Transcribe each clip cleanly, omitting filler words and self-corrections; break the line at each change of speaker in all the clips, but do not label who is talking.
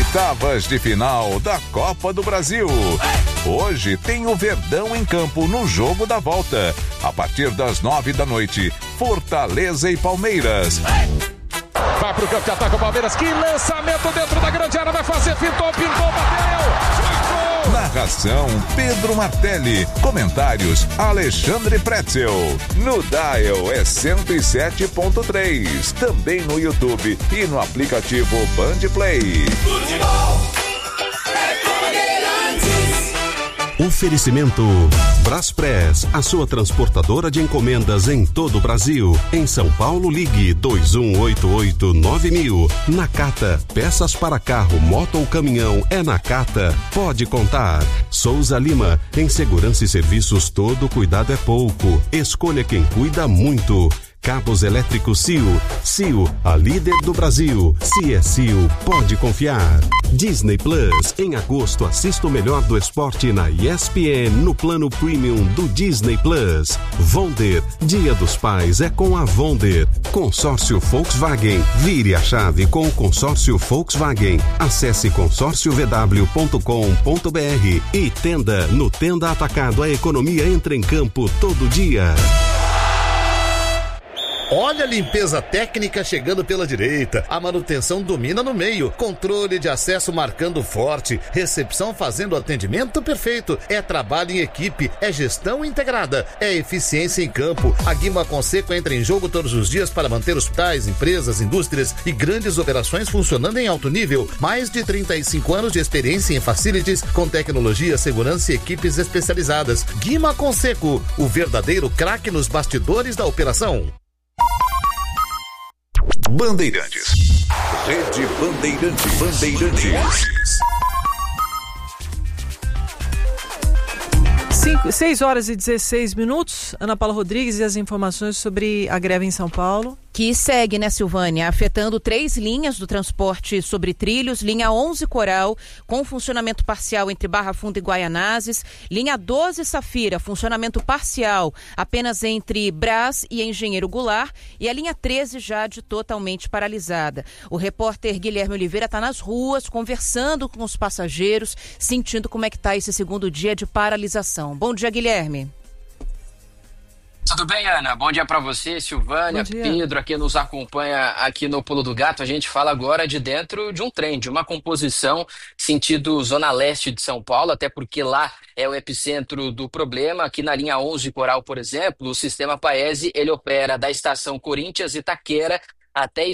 Oitavas de final da Copa do Brasil. Hoje tem o Verdão em campo no jogo da volta. A partir das 9 da noite, Fortaleza e Palmeiras.
Vai pro campo de ataque o Palmeiras. Que lançamento dentro da grande área. Vai fazer, pintou, bateu.
Narração Pedro Martelli. Comentários Alexandre Pretzel. No Dial é 107.3. Também no YouTube e no aplicativo Band Play.
Oferecimento Braspress, a sua transportadora de encomendas em todo o Brasil. Em São Paulo, ligue 2188-9000. Nakata, peças para carro, moto ou caminhão, é Nakata. Pode contar. Souza Lima, em segurança e serviços todo cuidado é pouco. Escolha quem cuida muito. Cabos elétricos Sil. Sil, a líder do Brasil. Se é Sil, pode confiar. Disney Plus. Em agosto, assista o melhor do esporte na ESPN no plano premium do Disney Plus. Vonder. Dia dos Pais é com a Vonder. Consórcio Volkswagen. Vire a chave com o consórcio Volkswagen. Acesse consórciovw.com.br e Tenda. No Tenda Atacado, a economia entra em campo todo dia.
Olha a limpeza técnica chegando pela direita, a manutenção domina no meio, controle de acesso marcando forte, recepção fazendo atendimento perfeito, é trabalho em equipe, é gestão integrada, é eficiência em campo. A Guima Conceco entra em jogo todos os dias para manter hospitais, empresas, indústrias e grandes operações funcionando em alto nível. Mais de 35 anos de experiência em facilities com tecnologia, segurança e equipes especializadas. Guima Conceco, o verdadeiro craque nos bastidores da operação.
Bandeirantes. Rede Bandeirantes.
6 horas e 16 minutos. Ana Paula Rodrigues e as informações sobre a greve em São Paulo.
Que segue, né, Silvânia? Afetando 3 linhas do transporte sobre trilhos. Linha 11 Coral, com funcionamento parcial entre Barra Funda e Guaianazes. Linha 12 Safira, funcionamento parcial apenas entre Brás e Engenheiro Goulart. E a linha 13 Jade, totalmente paralisada. O repórter Guilherme Oliveira está nas ruas, conversando com os passageiros, sentindo como é que está esse segundo dia de paralisação. Bom dia, Guilherme.
Tudo bem, Ana? Bom dia para você, Silvânia, Pedro, aqui nos acompanha aqui no Pulo do Gato. A gente fala agora de dentro de um trem, de uma composição sentido Zona Leste de São Paulo, até porque lá é o epicentro do problema. Aqui na linha 11 Coral, por exemplo, o sistema Paese, ele opera da estação Corinthians Itaquera até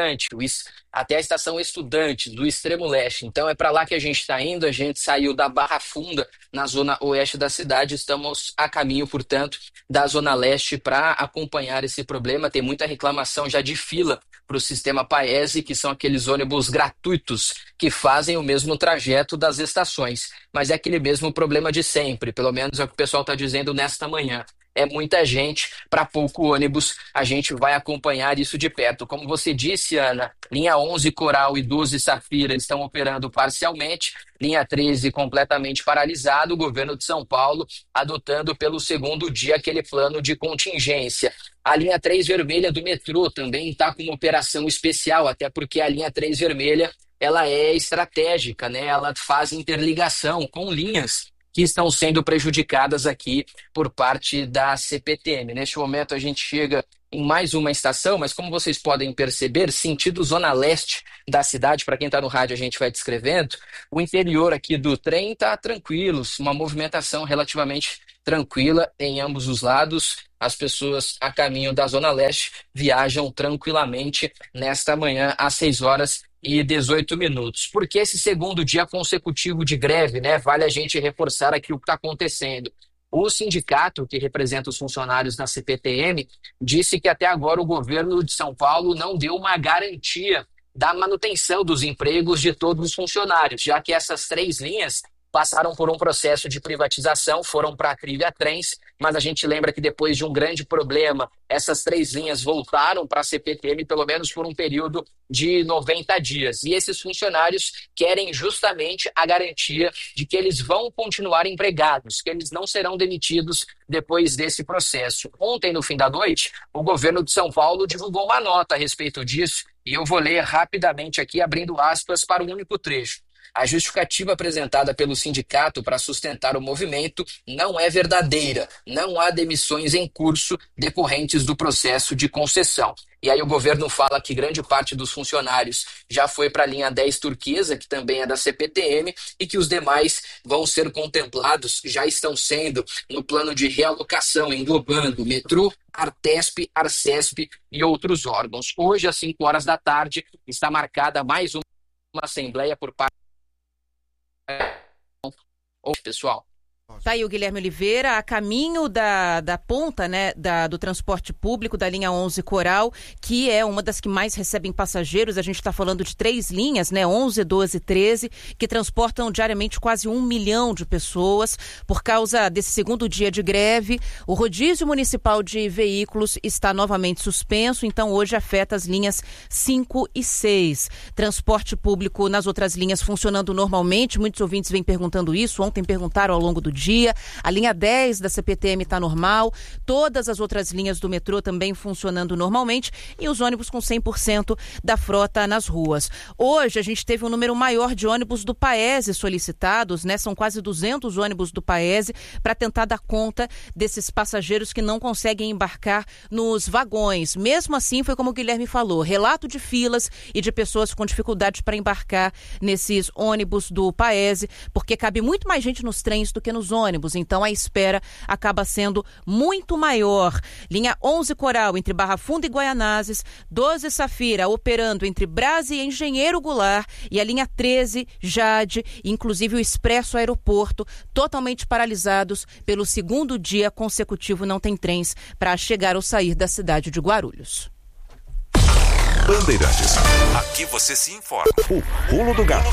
até a estação Estudantes, do extremo leste. Então é para lá que a gente está indo. A gente saiu da Barra Funda, na zona oeste da cidade. Estamos a caminho, portanto, da zona leste para acompanhar esse problema. Tem muita reclamação já de fila para o sistema Paese, que são aqueles ônibus gratuitos que fazem o mesmo trajeto das estações. Mas é aquele mesmo problema de sempre, pelo menos é o que o pessoal está dizendo nesta manhã. É muita gente para pouco ônibus. A gente vai acompanhar isso de perto. Como você disse, Ana, linha 11 Coral e 12 Safira estão operando parcialmente. Linha 13 completamente paralisada. O governo de São Paulo adotando pelo segundo dia aquele plano de contingência. A linha 3 vermelha do metrô também está com uma operação especial, até porque a linha 3 vermelha ela é estratégica, né? Ela faz interligação com linhas que estão sendo prejudicadas aqui por parte da CPTM. Neste momento a gente chega em mais uma estação, mas como vocês podem perceber, sentido zona leste da cidade, para quem está no rádio a gente vai descrevendo, o interior aqui do trem está tranquilo, uma movimentação relativamente tranquila em ambos os lados. As pessoas a caminho da zona leste viajam tranquilamente nesta manhã às 6 horas e 18 minutos. Porque esse segundo dia consecutivo de greve, né? Vale a gente reforçar aqui o que está acontecendo. O sindicato, que representa os funcionários da CPTM, disse que até agora o governo de São Paulo não deu uma garantia da manutenção dos empregos de todos os funcionários, já que essas 3 linhas passaram por um processo de privatização, foram para a Trilha Trens, mas a gente lembra que depois de um grande problema, essas 3 linhas voltaram para a CPTM, pelo menos por um período de 90 dias. E esses funcionários querem justamente a garantia de que eles vão continuar empregados, que eles não serão demitidos depois desse processo. Ontem, no fim da noite, o governo de São Paulo divulgou uma nota a respeito disso, e eu vou ler rapidamente aqui, abrindo aspas para um único trecho. A justificativa apresentada pelo sindicato para sustentar o movimento não é verdadeira. Não há demissões em curso decorrentes do processo de concessão. E aí o governo fala que grande parte dos funcionários já foi para a linha 10 turquesa, que também é da CPTM, e que os demais vão ser contemplados, já estão sendo no plano de realocação, englobando metrô, Artesp, Arcesp e outros órgãos. Hoje, às 5 horas da tarde, está marcada mais uma assembleia por parte pessoal.
Tá aí o Guilherme Oliveira, a caminho da ponta, né, do transporte público, da linha 11 Coral, que é uma das que mais recebem passageiros. A gente está falando de 3 linhas, né, 11, 12 e 13, que transportam diariamente quase 1 milhão de pessoas. Por causa desse segundo dia de greve, o rodízio municipal de veículos está novamente suspenso, então hoje afeta as linhas 5 e 6. Transporte público nas outras linhas funcionando normalmente, muitos ouvintes vêm perguntando isso, ontem perguntaram ao longo do dia. A linha 10 da CPTM está normal, todas as outras linhas do metrô também funcionando normalmente e os ônibus com 100% da frota nas ruas. Hoje a gente teve um número maior de ônibus do Paese solicitados, né? São quase 200 ônibus do Paese para tentar dar conta desses passageiros que não conseguem embarcar nos vagões. Mesmo assim, foi como o Guilherme falou, relato de filas e de pessoas com dificuldades para embarcar nesses ônibus do Paese, porque cabe muito mais gente nos trens do que nos ônibus, então a espera acaba sendo muito maior. Linha 11 Coral entre Barra Funda e Guaianazes, 12 Safira operando entre Brás e Engenheiro Goulart e a linha 13 Jade, inclusive o Expresso Aeroporto, totalmente paralisados pelo segundo dia consecutivo, não tem trens para chegar ou sair da cidade de Guarulhos.
Bandeirantes. Aqui você se informa. O Pulo do Gato.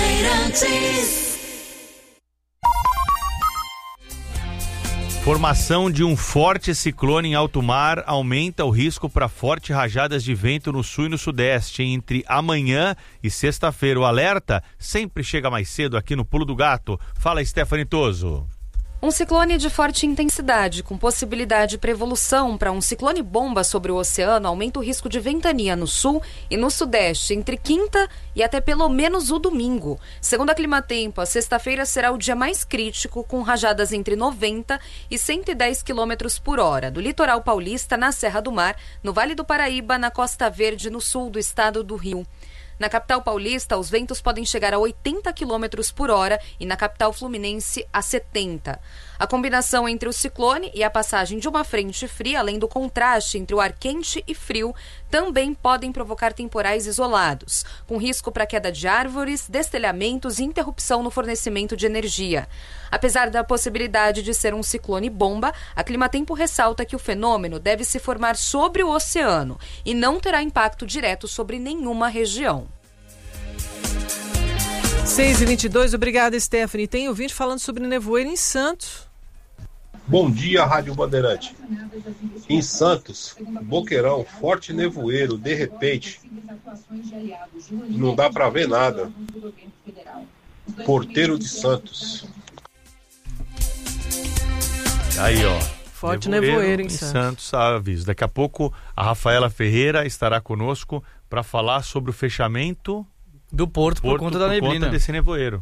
Formação de um forte ciclone em alto mar aumenta o risco para fortes rajadas de vento no sul e no sudeste. Entre amanhã e sexta-feira, o alerta sempre chega mais cedo aqui no Pulo do Gato. Fala, Stephanie Toso.
Um ciclone de forte intensidade, com possibilidade para evolução para um ciclone bomba sobre o oceano, aumenta o risco de ventania no sul e no sudeste, entre quinta e até pelo menos o domingo. Segundo a Climatempo, a sexta-feira será o dia mais crítico, com rajadas entre 90 e 110 km por hora, do litoral paulista, na Serra do Mar, no Vale do Paraíba, na Costa Verde, no sul do estado do Rio. Na capital paulista, os ventos podem chegar a 80 km por hora e na capital fluminense a 70. A combinação entre o ciclone e a passagem de uma frente fria, além do contraste entre o ar quente e frio, também podem provocar temporais isolados, com risco para queda de árvores, destelhamentos e interrupção no fornecimento de energia. Apesar da possibilidade de ser um ciclone bomba, a Climatempo ressalta que o fenômeno deve se formar sobre o oceano e não terá impacto direto sobre nenhuma região.
6h22, obrigada, Stephanie. Tem ouvinte falando sobre nevoeiro em Santos.
Bom dia, Rádio Bandeirante. Em Santos, Boqueirão, forte nevoeiro, de repente, não dá para ver nada. Porteiro de Santos.
Aí, ó.
Forte nevoeiro em
Santos. Aviso. Daqui a pouco a Rafaela Ferreira estará conosco para falar sobre o fechamento
do Porto por conta da neblina.
Por conta desse nevoeiro.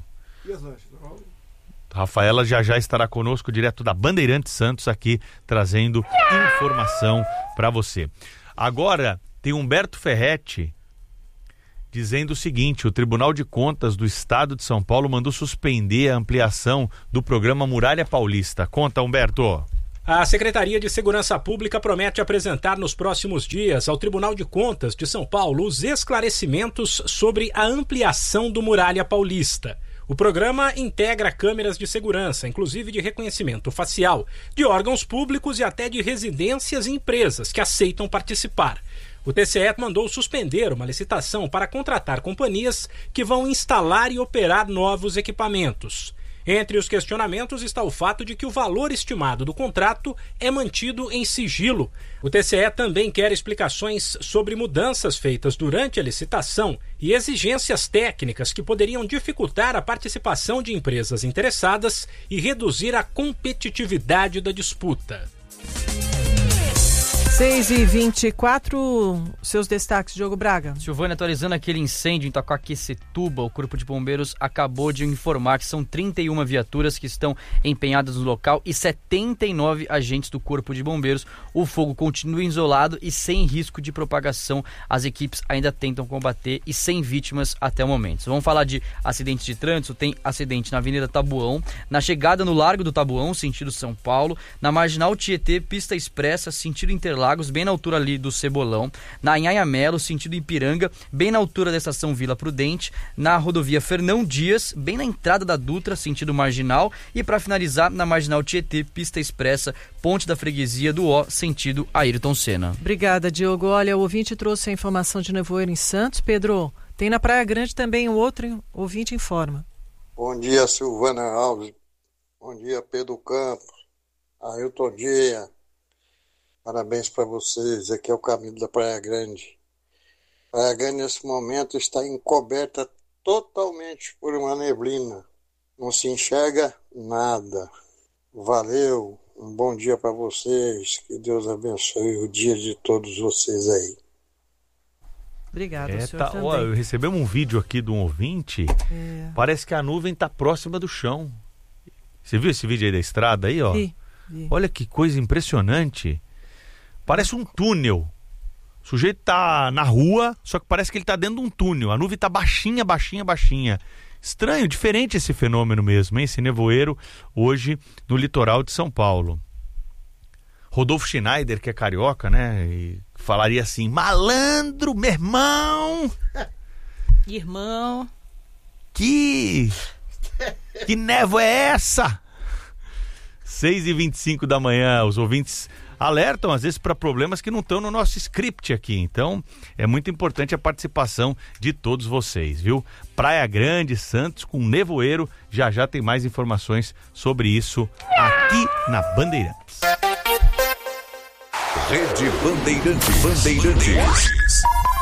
Rafaela já estará conosco direto da Bandeirantes Santos aqui, trazendo informação para você. Agora, tem Humberto Ferretti dizendo o seguinte: o Tribunal de Contas do Estado de São Paulo mandou suspender a ampliação do programa Muralha Paulista. Conta, Humberto.
A Secretaria de Segurança Pública promete apresentar nos próximos dias ao Tribunal de Contas de São Paulo os esclarecimentos sobre a ampliação do Muralha Paulista. O programa integra câmeras de segurança, inclusive de reconhecimento facial, de órgãos públicos e até de residências e empresas que aceitam participar. O TCE mandou suspender uma licitação para contratar companhias que vão instalar e operar novos equipamentos. Entre os questionamentos está o fato de que o valor estimado do contrato é mantido em sigilo. O TCE também quer explicações sobre mudanças feitas durante a licitação e exigências técnicas que poderiam dificultar a participação de empresas interessadas e reduzir a competitividade da disputa.
6h24, seus destaques, Diogo Braga.
Silvânia, atualizando aquele incêndio em Itaquaquecetuba, o Corpo de Bombeiros acabou de informar que são 31 viaturas que estão empenhadas no local e 79 agentes do Corpo de Bombeiros. O fogo continua isolado e sem risco de propagação. As equipes ainda tentam combater e sem vítimas até o momento. Vamos falar de acidentes de trânsito. Tem acidente na Avenida Tabuão, na chegada no Largo do Tabuão, sentido São Paulo, na Marginal Tietê, pista expressa, sentido Interlagos, bem na altura ali do Cebolão, na Anhanha-Melo, sentido Ipiranga, bem na altura da estação Vila Prudente, na rodovia Fernão Dias, bem na entrada da Dutra, sentido Marginal, e para finalizar, na Marginal Tietê, pista expressa, Ponte da Freguesia do Ó, sentido Ayrton Senna.
Obrigada, Diogo. Olha, o ouvinte trouxe a informação de nevoeiro em Santos. Pedro, tem na Praia Grande também um outro ouvinte informa.
Bom dia, Silvana Alves. Bom dia, Pedro Campos. Ailton Dia. Parabéns para vocês, aqui é o caminho da Praia Grande. Praia Grande nesse momento está encoberta totalmente por uma neblina. Não se enxerga nada. Valeu, um bom dia para vocês, que Deus abençoe o dia de todos vocês aí.
Obrigado, senhor também.
Recebemos um vídeo aqui de um ouvinte, parece que a nuvem está próxima do chão. Você viu esse vídeo aí da estrada aí, ó?
Vi.
Olha que coisa impressionante. Parece um túnel. O sujeito tá na rua, só que parece que ele tá dentro de um túnel. A nuvem tá baixinha, baixinha, baixinha. Estranho, diferente esse fenômeno mesmo, hein? Esse nevoeiro hoje no litoral de São Paulo. Rodolfo Schneider, que é carioca, né? E falaria assim, malandro, meu irmão!
Irmão!
Que névoa é essa? 6h25 da manhã, os ouvintes alertam às vezes para problemas que não estão no nosso script aqui, então é muito importante a participação de todos vocês, viu? Praia Grande, Santos com nevoeiro, já tem mais informações sobre isso aqui na Bandeirantes.
Rede Bandeirantes.